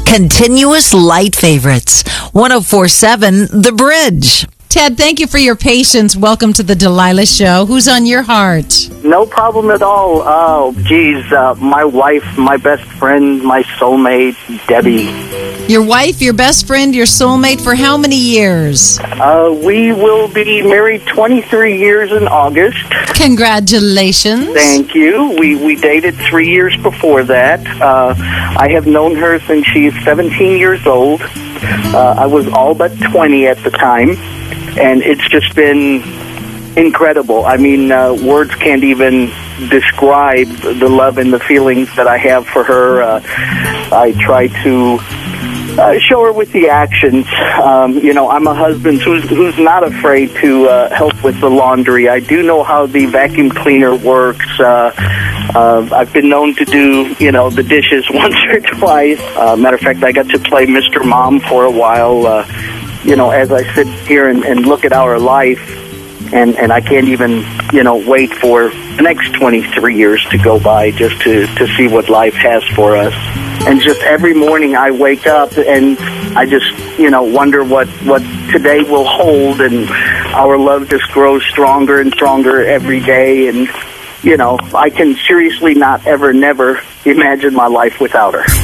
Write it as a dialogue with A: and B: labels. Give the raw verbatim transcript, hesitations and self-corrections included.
A: Continuous Light Favorites. one oh four point seven The Bridge.
B: Ted, thank you for your patience. Welcome to the Delilah Show. Who's on your heart?
C: No problem at all. Oh, geez, uh, my wife, my best friend, my soulmate, Debbie.
B: Your wife, your best friend, your soulmate for how many years?
C: Uh, we will be married twenty-three years in August.
B: Congratulations.
C: Thank you. We we dated three years before that. Uh, I have known her since she's seventeen years old. Uh, I was all but twenty at the time, and it's just been incredible. I mean, uh, words can't even describe the love and the feelings that I have for her. Uh, I try to Uh, show her with the actions. Um, you know, I'm a husband who's who's not afraid to uh, help with the laundry. I do know how the vacuum cleaner works. Uh, uh, I've been known to do, you know, the dishes once or twice. Uh, matter of fact, I got to play Mister Mom for a while. Uh, you know, as I sit here and, and look at our life, and, and I can't even, you know, wait for the next twenty-three years to go by just to, to see what life has for us. And just every morning I wake up and I just, you know, wonder what, what today will hold, and our love just grows stronger and stronger every day. And, you know, I can seriously not ever, never imagine my life without her.